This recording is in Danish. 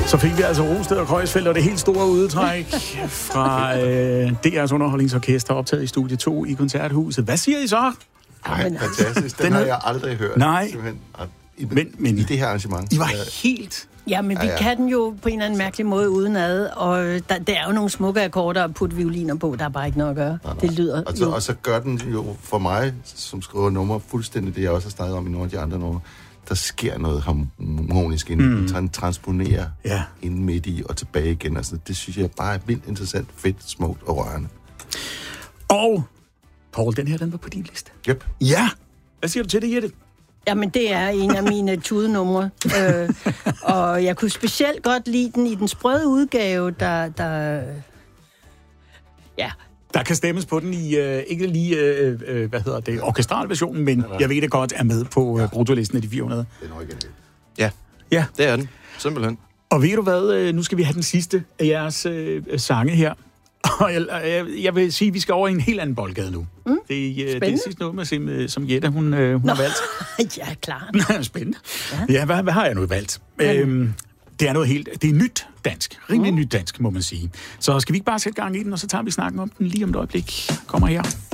Så fik vi altså Rosted og Kreuzfeldt og det helt store udtræk fra DR's Underholdningsorkester, optaget i studie 2 i Koncerthuset. Hvad siger I så? Nej, fantastisk. Den har jeg aldrig hørt. Nej. Men i det her arrangement. I var helt... Ja, men vi kan den jo på en eller anden mærkelig måde udenad, og der er jo nogle smukke akkorder at putte violiner på, der er bare ikke noget at gøre. Nej. Det lyder og så gør den jo for mig, som skriver numre, fuldstændig det, jeg også har snakket om i nogle af de andre numre. Der sker noget harmonisk inden. Den transponerer ind midt i og tilbage igen. Altså, det synes jeg bare er vildt interessant, fedt, smukt og rørende. Og, Paul, den var på din liste. Yep. Ja! Hvad siger du til det, Jette? Jamen, det er en af mine tudenumre. Og jeg kunne specielt godt lide den i den sprøde udgave, der kan stemmes på den i, ikke lige, orkestralversionen, men jeg ved det godt, er med på brutolisten af de 400. Den originale. Ja, det er den. Simpelthen. Og ved du hvad, nu skal vi have den sidste af jeres sange her. Og jeg vil sige, at vi skal over i en helt anden boldgade nu. Det er sidste nummer, som Jette, hun har valgt. Ja, klart. Spændende. Ja, hvad har jeg nu valgt? Det er noget helt... Det er nyt dansk. Rimelig nyt dansk, må man sige. Så skal vi ikke bare sætte gang i den, og så tager vi snakken om den lige om et øjeblik. Kommer her.